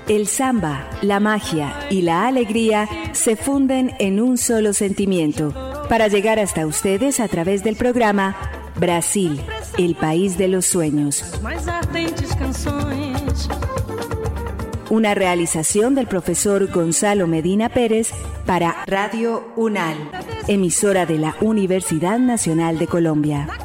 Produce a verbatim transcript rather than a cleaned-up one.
El samba, la magia y la alegría se funden en un solo sentimiento para llegar hasta ustedes a través del programa Brasil, el país de los sueños. Una realización del profesor Gonzalo Medina Pérez para Radio UNAL, emisora de la Universidad Nacional de Colombia.